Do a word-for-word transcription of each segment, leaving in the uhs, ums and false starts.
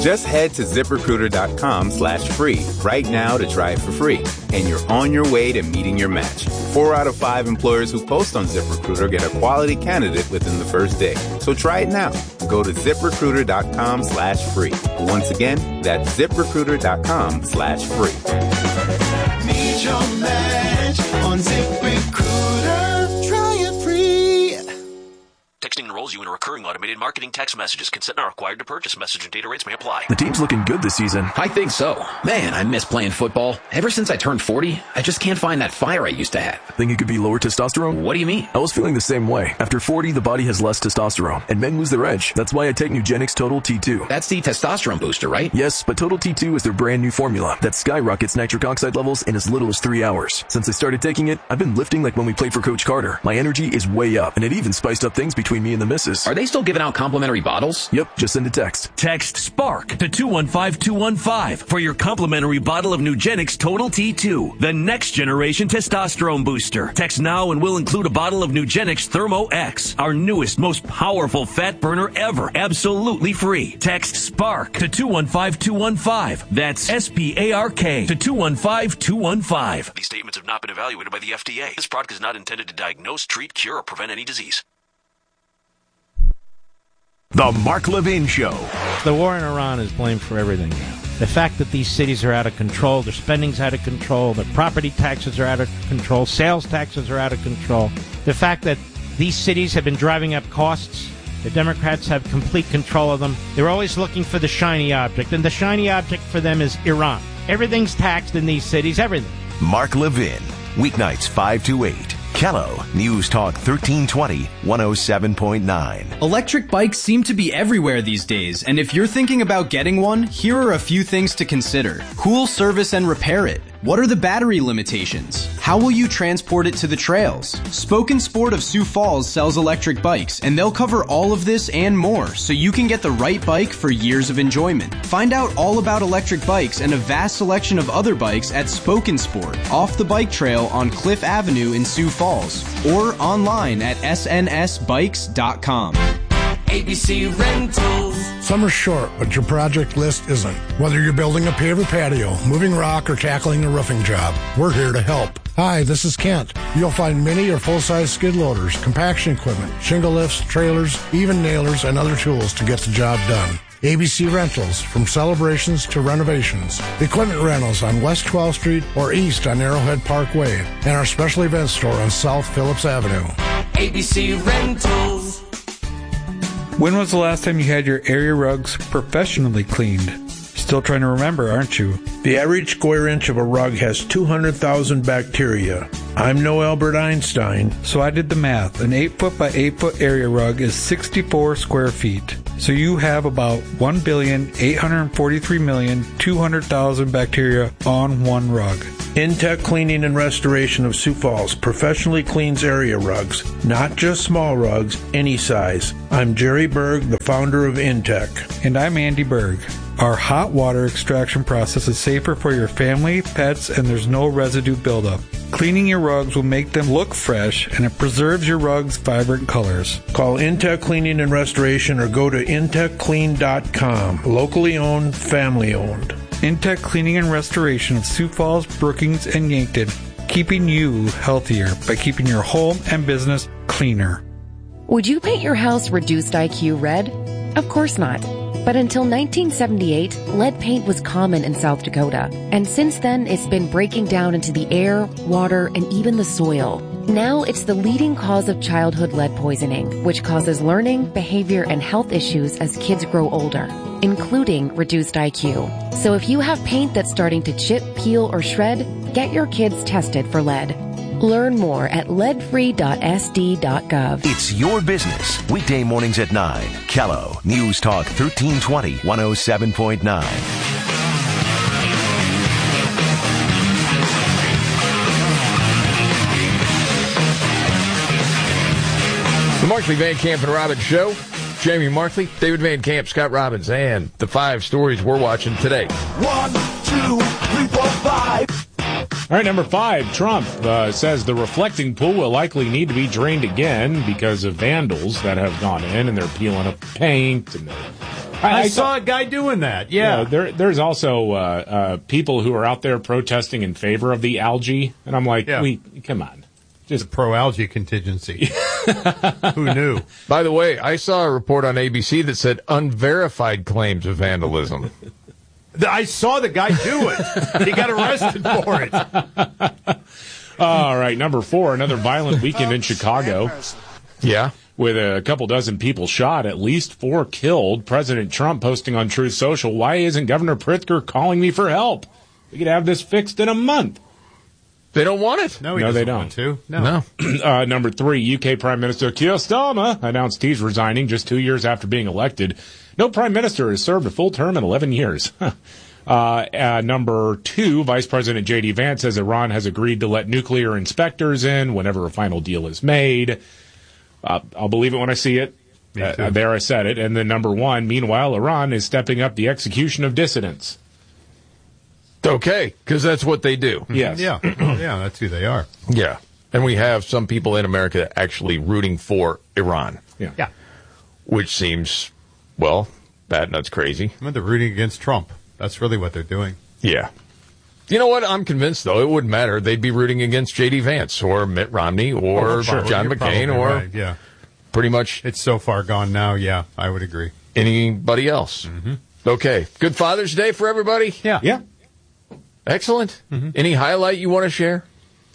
Just head to ZipRecruiter.com slash free right now to try it for free. And you're on your way to meeting your match. Four out of five employers who post on ZipRecruiter get a quality candidate within the first day. So try it now. Go to ZipRecruiter.com slash free. Once again, that's ZipRecruiter.com slash free. Meet your match on ZipRecruiter. Try it free. Texting enrolls you in a recurring automated marketing text messages. Consent not required to purchase. Message and data rates may apply. The team's looking good this season. I think so. Man, I miss playing football. Ever since I turned forty, I just can't find that fire I used to have. Think it could be lower testosterone? What do you mean? I was feeling the same way. After forty, the body has less testosterone, and men lose their edge. That's why I take Nugenix Total T two. That's the testosterone booster, right? Yes, but Total T two is their brand new formula that skyrockets nitric oxide levels in as little as three hours. Since I started taking it, I've been lifting like when we played for Coach Carter. My energy is way up, and it even spiced up things between me and the missus. Are they still giving out complimentary bottles? Yep, just send a text. Text SPARK to two one five two one five for your complimentary bottle of Nugenix Total T two, the next generation testosterone booster. Text now and we'll include a bottle of Nugenix Thermo X, our newest, most powerful fat burner ever, absolutely free. Text SPARK to two one five two one five. That's S P A R K to two one five two one five. These statements have not been evaluated by the F D A. This product is not intended to diagnose, treat, cure, or prevent any disease. The Mark Levin Show. The war in Iran is blamed for everything now. The fact that these cities are out of control, their spending's out of control, their property taxes are out of control, sales taxes are out of control. The fact that these cities have been driving up costs, the Democrats have complete control of them. They're always looking for the shiny object, and the shiny object for them is Iran. Everything's taxed in these cities, everything. Mark Levin, weeknights five to eight. Kello, News Talk thirteen twenty, one oh seven point nine. Electric bikes seem to be everywhere these days, and if you're thinking about getting one, here are a few things to consider. Who'll service and repair it? What are the battery limitations? How will you transport it to the trails? Spoken Sport of Sioux Falls sells electric bikes, and they'll cover all of this and more, so you can get the right bike for years of enjoyment. Find out all about electric bikes and a vast selection of other bikes at Spoken Sport, off the bike trail on Cliff Avenue in Sioux Falls, or online at S N S bikes dot com. A B C Rentals. Summer's short, but your project list isn't. Whether you're building a paver patio, moving rock, or tackling a roofing job, we're here to help. Hi, this is Kent. You'll find mini or full-size skid loaders, compaction equipment, shingle lifts, trailers, even nailers, and other tools to get the job done. A B C Rentals, from celebrations to renovations. Equipment rentals on West twelfth Street or east on Arrowhead Parkway, and our special event store on South Phillips Avenue. A B C Rentals. When was the last time you had your area rugs professionally cleaned? Still trying to remember, aren't you? The average square inch of a rug has two hundred thousand bacteria. I'm no Albert Einstein. So I did the math. An eight foot by eight foot area rug is sixty-four square feet. So you have about one billion, eight hundred forty-three million, two hundred thousand bacteria on one rug. Intech Cleaning and Restoration of Sioux Falls professionally cleans area rugs, not just small rugs, any size. I'm Jerry Berg, the founder of Intech. And I'm Andy Berg. Our hot water extraction process is safer for your family, pets, and there's no residue buildup. Cleaning your rugs will make them look fresh, and it preserves your rugs' vibrant colors. Call Intech Cleaning and Restoration or go to intech clean dot com. Locally owned, family owned. Intech Cleaning and Restoration of Sioux Falls, Brookings, and Yankton, keeping you healthier by keeping your home and business cleaner. Would you paint your house reduced I Q red? Of course not. But until nineteen seventy-eight, lead paint was common in South Dakota. And since then, it's been breaking down into the air, water, and even the soil. Now it's the leading cause of childhood lead poisoning, which causes learning, behavior, and health issues as kids grow older, including reduced I Q. So if you have paint that's starting to chip, peel, or shred, get your kids tested for lead. Learn more at lead free dot S D dot gov. It's your business. Weekday mornings at nine. Kello, News Talk thirteen twenty, one oh seven point nine. The Markley, Van Camp, and Robbins Show. Jamie Markley, David Van Camp, Scott Robbins, and the five stories we're watching today. One, two, three, four, five. All right, number five, Trump uh, says the reflecting pool will likely need to be drained again because of vandals that have gone in and they're peeling up paint and they're I, I saw a guy doing that. Yeah. You know, there, there's also uh, uh, people who are out there protesting in favor of the algae, and I'm like, Yeah. we come on, just pro algae contingency. Who knew? By the way, I saw a report on A B C that said unverified claims of vandalism. I saw the guy do it. He got arrested for it. All right, number four, another violent weekend in Chicago. Yeah. With a couple dozen people shot, at least four killed. President Trump posting on Truth Social, why isn't Governor Pritzker calling me for help? We could have this fixed in a month. They don't want it. No, he no they doesn't don't. want to. No. No. uh, number three, U K Prime Minister Keir Starmer announced he's resigning just two years after being elected. No prime minister has served a full term in eleven years. uh, uh, number two, Vice President J D Vance says Iran has agreed to let nuclear inspectors in whenever a final deal is made. Uh, I'll believe it when I see it. Uh, there I said it. And then number one, meanwhile, Iran is stepping up the execution of dissidents. Okay, because that's what they do. Yes. Yeah. Yeah, that's who they are. Yeah. And we have some people in America actually rooting for Iran. Yeah. Yeah. Which seems, well, bad nuts crazy. I mean, they're rooting against Trump. That's really what they're doing. Yeah. You know what? I'm convinced, though, it wouldn't matter. They'd be rooting against J D Vance or Mitt Romney or Oh, sure. John You're McCain probably or right, yeah. pretty much It's so far gone now, yeah, I would agree. anybody else. Mm-hmm. Okay. Good Father's Day for everybody? Yeah. Yeah. Excellent. Mm-hmm. Any highlight you want to share?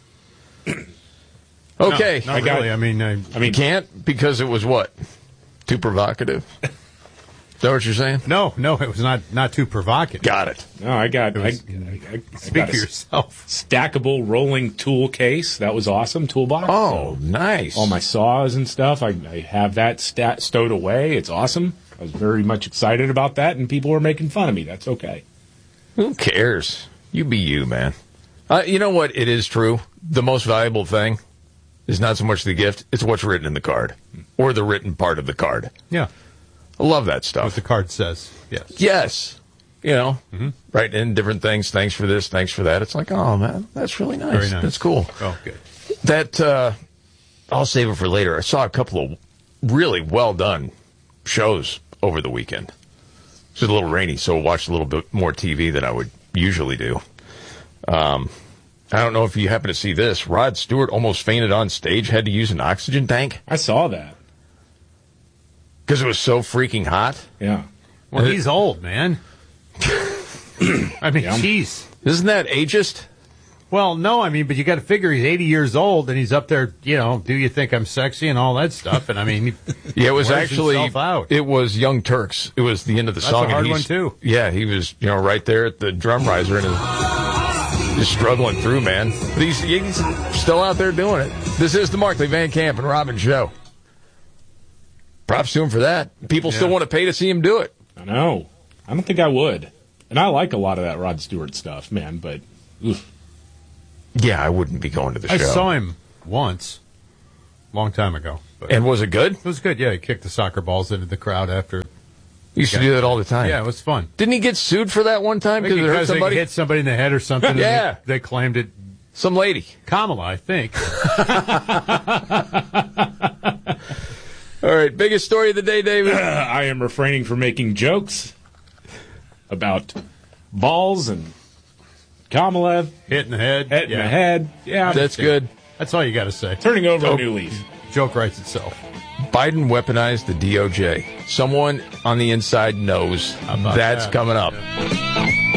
Okay. No, not really. I mean, I, I mean, can't because it was what? Too provocative? Is that what you're saying? No, no, it was not, not too provocative. Got it. No, I got, I, was- I, I, I Speak got for a yourself. stackable rolling tool case. That was awesome. Toolbox. Oh, So nice. all my saws and stuff. I, I have that stat, stowed away. It's awesome. I was very much excited about that, and people were making fun of me. That's okay. Who cares? You be you, man. Uh, you know what? It is true. The most valuable thing is not so much the gift, it's what's written in the card or the written part of the card. Yeah. I love that stuff. What the card says. Yes. Yes. You know, Mm-hmm. write in different things. Thanks for this. Thanks for that. It's like, oh, man, that's really nice. Very nice. That's cool. Oh, good. That, uh, I'll save it for later. I saw a couple of really well done shows over the weekend. It's just a little rainy, so I watched a little bit more T V than I would usually do. Um, I don't know if you happen to see this. Rod Stewart almost fainted on stage, had to use an oxygen tank I saw that. because it was so freaking hot. Yeah. Well, he's old, man. I mean, Yeah. jeez. Isn't that ageist? Well, no, I mean, but you got to figure he's eighty years old and he's up there, you know, do you think I'm sexy and all that stuff. And I mean, he Yeah, it was wears actually himself out. it was Young Turks. It was the end of the That's song. a hard and he's- one, too. Yeah, he was you know right there at the drum riser and is just struggling through, man. But he's, he's still out there doing it. This is the Markley Van Camp and Robin Show. Props to him for that. People still Yeah. want to pay to see him do it. I know. I don't think I would. And I like a lot of that Rod Stewart stuff, man, but oof. Yeah, I wouldn't be going to the I show. saw him once, long time ago. But And was it good? it was good. Yeah, he kicked the soccer balls into the crowd after. He used to do that all the time. Yeah, it was fun. Didn't he get sued for that one time because it hurt Because they somebody? hit somebody in the head or something. and Yeah. they, they claimed it. Some lady. Kamala, I think. All right, biggest story of the day, David. I am refraining from making jokes about balls and Kamala Hit in the head. hit in yeah. the head. Yeah, That's good. That's all you got to say. turning over Oh. a new leaf. Joke writes itself. Biden weaponized the D O J. Someone on the inside knows How about that's that? coming up. Yeah.